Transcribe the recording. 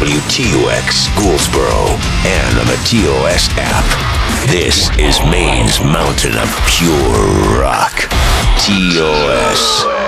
WTOX Goldsboro and on the TOS app. This is Maine's mountain of pure rock. TOS.